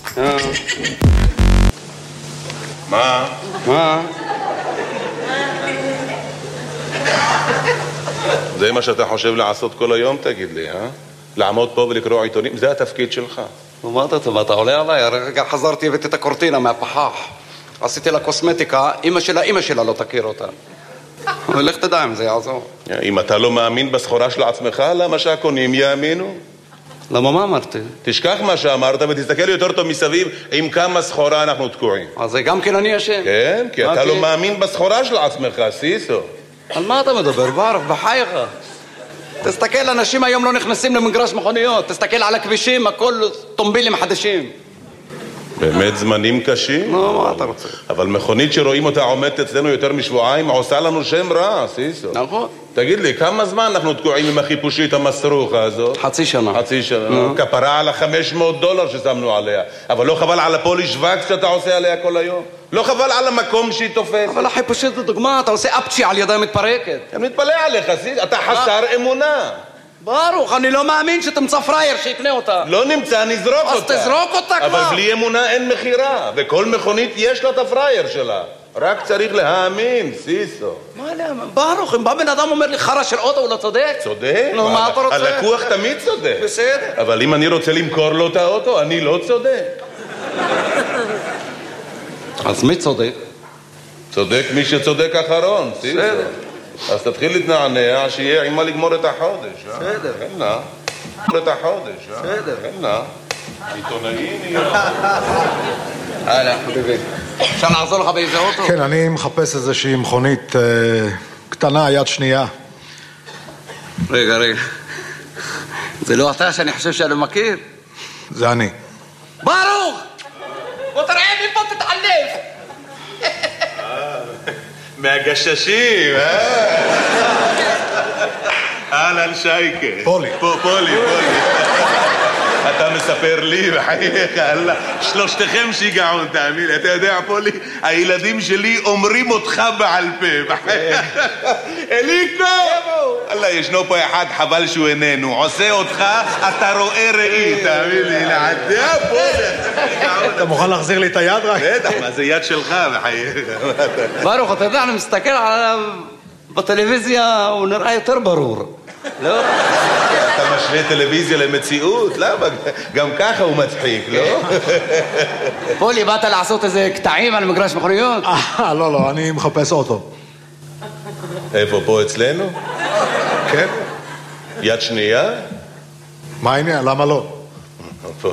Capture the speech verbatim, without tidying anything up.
מה? מה? זה מה שאתה חושב לעשות כל היום, תגיד לי, אה? לעמוד פה ולקרוא עיתונים? זה התפקיד שלך. מה אתה טוב, אתה עולה עליי? הרגע חזרתי, הבאתי את הקורטינה מהפחח. עשיתי לה קוסמטיקה, אמא שלה, אמא שלה לא תכיר אותה. אבל לך תדע אם זה יעזור. אם אתה לא מאמין בסחורה של עצמך, למה שהקונים יאמינו? למה מה אמרתי? תשכח מה שאמרת ותסתכל יותר טוב מסביב עם כמה סחורה אנחנו תקועים. אז זה גם כן אני אשם. כן, כי אתה לא מאמין בסחורה של עצמך, סיסו. על מה אתה מדבר, ברוך, בחייך? תסתכל, אנשים היום לא נכנסים למגרש מכוניות. תסתכל על הכבישים, הכל טומבילים חדשים. באמת זמנים קשים? לא, מה אתה רוצה? אבל מכונית שרואים אותה עומדת אצלנו יותר משבועיים עושה לנו שם רע, סיסו. נכון. תגיד לי, כמה זמן אנחנו תקועים עם החיפושית המסרוכה הזאת? חצי שנה. חצי שנה. כפרה על ה-חמש מאות דולר ששמנו עליה. אבל לא חבל על הפוליש וקס שאתה עושה עליה כל היום? לא חבל על המקום שהיא תופסת? אבל החיפושית זו דוגמה, אתה עושה אפצ'י על ידיים מתפרקת. אני מתפלא עליך, סיסו. אתה חסר אמונה. ברוך, אני לא מאמין שתמצא פרייר שיקנה אותה. לא נמצא, נזרוק אותה. אז תזרוק אותה כבר. אבל בלי אמונה אין מחירה, וכל מכונית יש לה את הפרייר שלה. רק צריך להאמין, סיסו. מה להאמין? ברוך, אם בא בן אדם אומר לי חרא של אוטו, הוא לא צודק? צודק? נו, מה אתה רוצה? הלקוח תמיד צודק. בסדר. אבל אם אני רוצה למכור לו את האוטו, אני לא צודק. אז מי צודק? צודק מי שצודק אחרון, סיסו. בסדר. אז תתחיל להתנענע שיהיה עם מה לגמור את החודש. בסדר. אין לה. לגמור את החודש. בסדר. אין לה. עיתונאים יהיה. הלאה, חביבי. אפשר לעזור לך באיזה אוטו? כן, אני מחפש איזושהי מכונית אה, קטנה, יד שנייה. רגע, רגע. זה לא אתה שאני חושב שאני מכיר? זה אני. ברוך! בוא תראה לי פה תתעלף! מהגששים, אה? אהלן שייקה. פולי. פולי, פולי. אתה מספר לי, בחייך, אללה. שלושתכם שיגעון, תאמין לי. אתה יודע, פולי, הילדים שלי אומרים אותך בעל פה, בחייך. אליקו! אללה, ישנו פה אחד, חבל שהוא איננו. עושה אותך, אתה רואה ראי, תאמין לי. לעדה, פולי. אתה מוכן להחזיר לי את היד רק? בטח, מה זה יד שלך, בחייך. ברוך, אתה יודע, אני מסתכל עליו בטלוויזיה, הוא נראה יותר ברור. לא? אתה משווה טלוויזיה למציאות? למה? גם ככה הוא מצחיק, לא? פולי, באת לעשות איזה קטעים על מגרש מכוניות? אה, לא, לא, אני מחפש אוטו. איפה, פה אצלנו? כן? יד שנייה? מה העניין? למה לא? פה,